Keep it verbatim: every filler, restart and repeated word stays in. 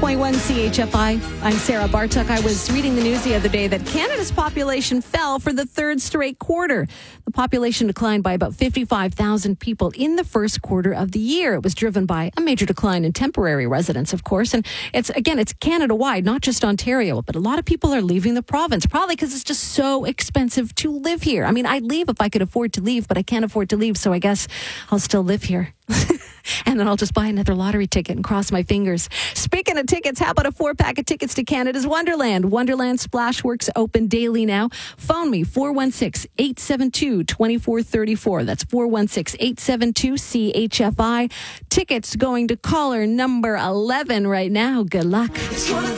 point one C H F I. I'm Sarah Bartuk. I was reading the news the other day that Canada's population fell for the third straight quarter. The population declined by about fifty-five thousand people in the first quarter of the year. It was driven by a major decline in temporary residents, of course. And it's, again, it's Canada-wide, not just Ontario. But a lot of people are leaving the province, probably because it's just so expensive to live here. I mean, I'd leave if I could afford to leave, but I can't afford to leave, so I guess I'll still live here. And then I'll just buy another lottery ticket and cross my fingers. Speaking of tickets, how about a four-pack of tickets to Canada's Wonderland? Wonderland Splashworks open daily now. Phone me, four one six, eight seven two, two four three four. That's four one six, eight seven two, C H F I. Tickets going to caller number eleven right now. Good luck.